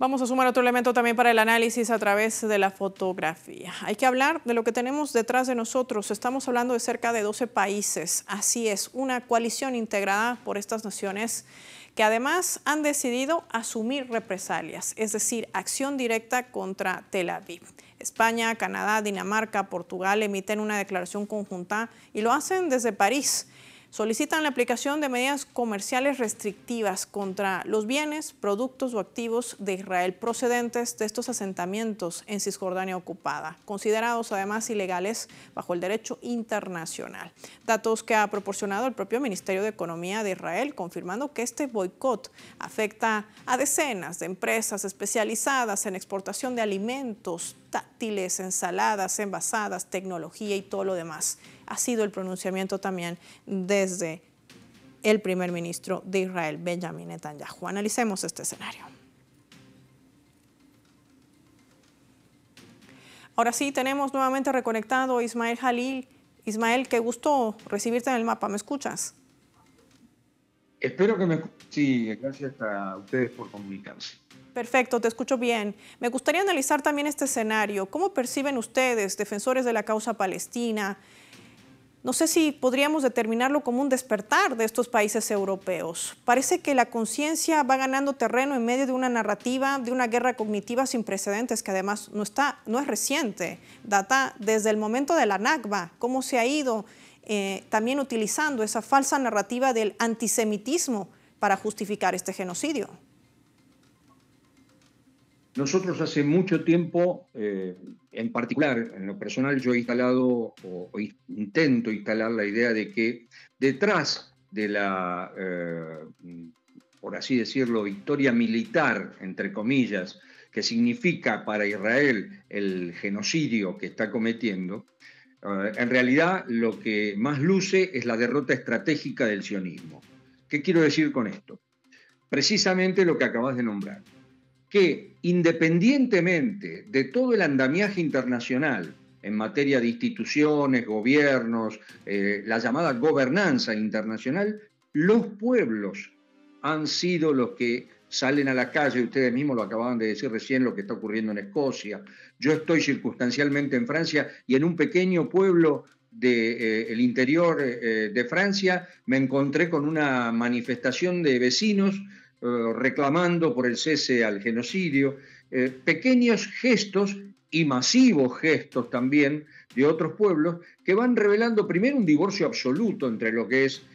Vamos a sumar otro elemento también para el análisis a través de la fotografía. Hay que hablar de lo que tenemos detrás de nosotros. Estamos hablando de cerca de 12 países. Así es, una coalición integrada por estas naciones que además han decidido asumir represalias, es decir, acción directa contra Tel Aviv. España, Canadá, Dinamarca, Portugal emiten una declaración conjunta y lo hacen desde París. Solicitan la aplicación de medidas comerciales restrictivas contra los bienes, productos o activos de Israel procedentes de estos asentamientos en Cisjordania ocupada, considerados además ilegales bajo el derecho internacional. Datos que ha proporcionado el propio Ministerio de Economía de Israel, confirmando que este boicot afecta a decenas de empresas especializadas en exportación de alimentos, táctiles, ensaladas, envasadas, tecnología y todo lo demás. Ha sido el pronunciamiento también desde el primer ministro de Israel, Benjamin Netanyahu. Analicemos este escenario. Ahora sí, tenemos nuevamente reconectado a Ismael Jalil. Ismael, qué gusto recibirte en el mapa. ¿Me escuchas? Espero que me escuchen. Sí, gracias a ustedes por comunicarse. Perfecto, te escucho bien. Me gustaría analizar también este escenario. ¿Cómo perciben ustedes, defensores de la causa palestina? No sé si podríamos determinarlo como un despertar de estos países europeos. Parece que la conciencia va ganando terreno en medio de una narrativa, de una guerra cognitiva sin precedentes, que además no es reciente, data desde el momento de la Nakba, cómo se ha ido también utilizando esa falsa narrativa del antisemitismo para justificar este genocidio. Nosotros hace mucho tiempo, en particular, en lo personal, yo he instalado o intento instalar la idea de que detrás de la, por así decirlo, victoria militar, entre comillas, que significa para Israel el genocidio que está cometiendo, en realidad lo que más luce es la derrota estratégica del sionismo. ¿Qué quiero decir con esto? Precisamente lo que acabas de nombrar, que independientemente de todo el andamiaje internacional en materia de instituciones, gobiernos, la llamada gobernanza internacional, los pueblos han sido los que salen a la calle. Ustedes mismos lo acababan de decir recién, lo que está ocurriendo en Escocia. Yo estoy circunstancialmente en Francia y en un pequeño pueblo del interior de Francia me encontré con una manifestación de vecinos reclamando por el cese al genocidio, pequeños gestos y masivos gestos también de otros pueblos que van revelando primero un divorcio absoluto entre lo que es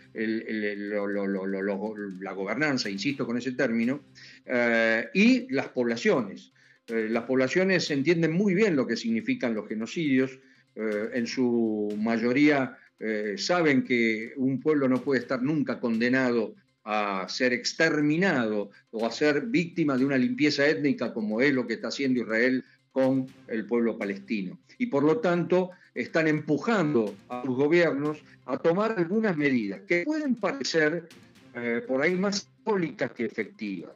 la gobernanza, insisto con ese término, y las poblaciones. Las poblaciones entienden muy bien lo que significan los genocidios, en su mayoría saben que un pueblo no puede estar nunca condenado a ser exterminado o a ser víctima de una limpieza étnica como es lo que está haciendo Israel con el pueblo palestino. Y por lo tanto están empujando a sus gobiernos a tomar algunas medidas que pueden parecer por ahí más simbólicas que efectivas.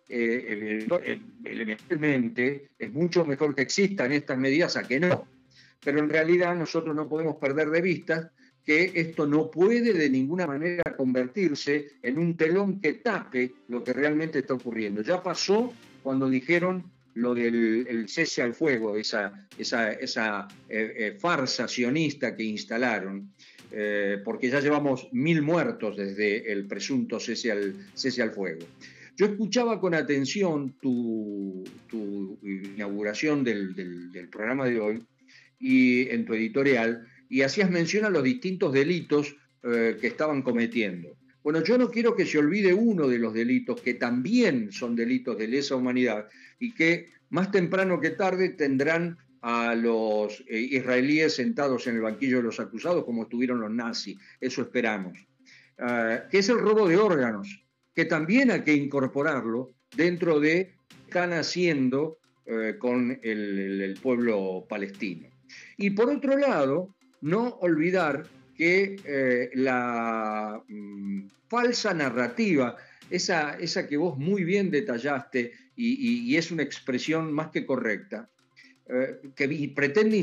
Evidentemente es mucho mejor que existan estas medidas a que no, pero en realidad nosotros no podemos perder de vista que esto no puede de ninguna manera convertirse en un telón que tape lo que realmente está ocurriendo. Ya pasó cuando dijeron lo del cese al fuego, esa farsa sionista que instalaron, porque ya llevamos 1000 muertos desde el presunto cese al fuego. Yo escuchaba con atención tu inauguración del programa de hoy y en tu editorial, y hacías mención a los distintos delitos que estaban cometiendo. Bueno, yo no quiero que se olvide uno de los delitos que también son delitos de lesa humanidad y que más temprano que tarde tendrán a los israelíes sentados en el banquillo de los acusados como estuvieron los nazis, eso esperamos, que es el robo de órganos, que también hay que incorporarlo dentro de lo que están haciendo con el pueblo palestino. Y por otro lado, no olvidar que la falsa narrativa, esa que vos muy bien detallaste y es una expresión más que correcta, que pretende